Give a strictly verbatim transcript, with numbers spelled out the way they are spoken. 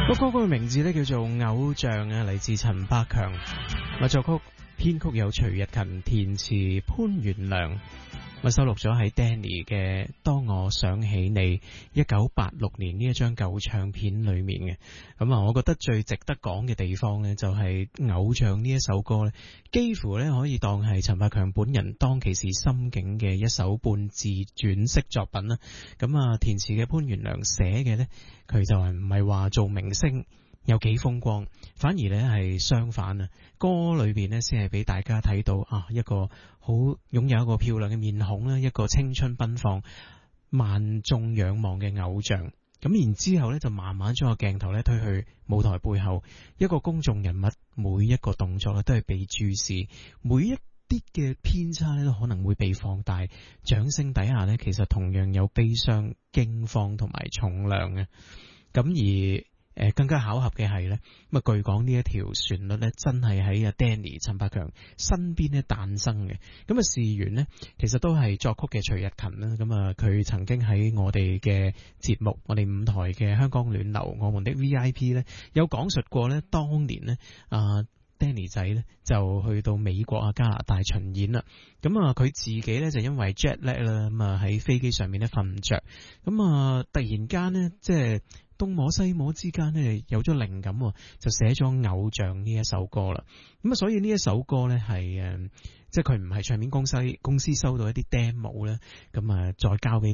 個歌曲嘅名字咧叫做《偶像》啊，嚟自陳百強，咪作曲編曲有徐日勤，填詞潘源良，咪收錄咗喺 Danny 嘅《當我想起你》一九八六年呢一張舊唱片裏面嘅。咁啊，我覺得最值得講嘅地方呢，就係《偶像》呢一首歌呢，幾乎呢可以當係陳百強本人當其時心境嘅一首半自傳式作品啦。咁啊，填詞嘅潘源良寫嘅呢，佢就係唔係話做明星有幾風光，反而咧係相反啊！歌裏邊咧先係俾大家睇到啊，一個好擁有一個漂亮嘅面孔啦，一個青春奔放、萬眾仰望嘅偶像。咁然之後咧就慢慢將個鏡頭咧推去舞台背後，一個公眾人物每一個動作咧都係被注視，每一啲嘅偏差咧都可能會被放大。掌聲底下咧，其實同樣有悲傷、驚慌同埋重量嘅。咁而誒，更加巧合嘅係咧，咁啊，據講呢一條旋律咧，真係喺阿 Danny 陳百強身邊咧誕生嘅。咁啊，事緣呢，其實都係作曲嘅徐日勤啦。咁啊，佢曾經喺我哋嘅節目，我哋五台嘅香港暖流，我們的 V I P 咧，有講述過咧，當年呢，啊 Danny 仔咧就去到美國啊、加拿大巡演啦。咁啊，佢自己咧就因為 jet lag 啦，咁啊喺飛機上面咧瞓唔着，咁啊突然間呢，即係東摸西摸之間呢，有咗靈感，就寫咗《偶像》呢一首歌啦。咁啊，所以呢一首歌呢，係誒，即係佢唔係唱片公司公司收到一啲 demo 咧，咁啊再交俾